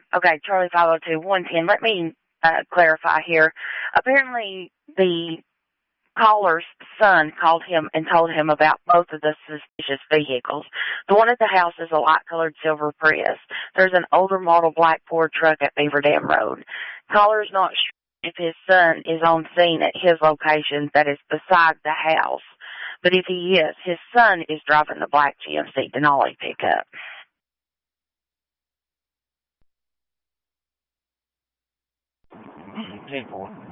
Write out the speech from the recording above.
Okay, Charlie 502 110. Let me clarify here. Apparently, the caller's son called him and told him about both of the suspicious vehicles. The one at the house is a light-colored silver Prius. There's an older model black Ford truck at Beaver Dam Road. Caller's not sure if his son is on scene at his location that is beside the house. But if he is, his son is driving the black GMC Denali pickup. People